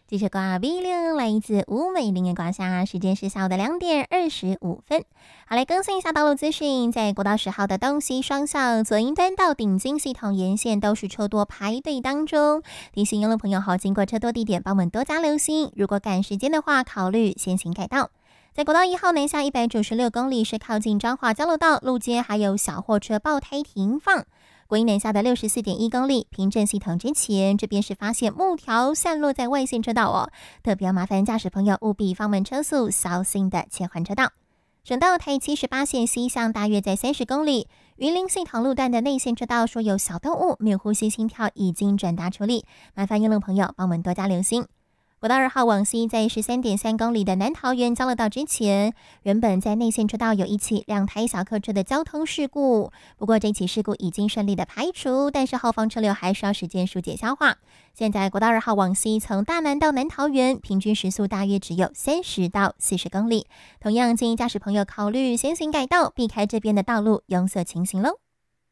这首歌啊 V6 来自吴美玲的歌下，时间是下午的2:25。好，来更新一下道路资讯，在国道10号的东西双向左营端到顶金系统沿线都是车多排队当中，提醒用路朋友好经过车多地点帮我们多加留心，如果赶时间的话考虑先行改道。在国道1号南下196公里是靠近彰化交流道路街还有小货车爆胎停放，国一南下的64.1公里平镇系统之前，这边是发现木条散落在外线车道哦，特别要麻烦驾驶朋友务必放慢车速，小心的切换车道。省道台78线西向大约在30公里，云林系统路段的内线车道说有小动物没有呼吸心跳，已经转达处理，麻烦用路朋友帮我们多加留心。国道2号往西，在13.3公里的南桃园交流道之前，原本在内线车道有一起2台小客车的交通事故，不过这起事故已经顺利的排除，但是后方车流还需要时间疏解消化。现在国道2号往西，从大南到南桃园，平均时速大约只有30到40公里，同样建议驾驶朋友考虑先行改道，避开这边的道路拥塞情形喽。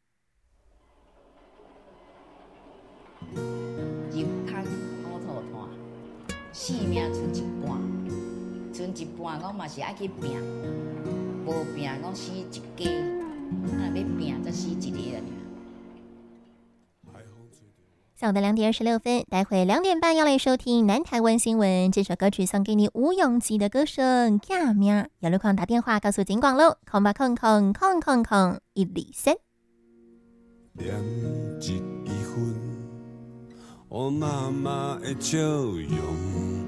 性命剩一半，我嘛是爱去拼，无拼我死一家，那要拼才死一个啊！ 下午的2:26，待会2点半要来收听南台湾新闻。这首歌曲送给你吴永吉的歌声《呀命》，有路况打电话告诉警广喽，0800000123。 念一分，我妈妈的笑容。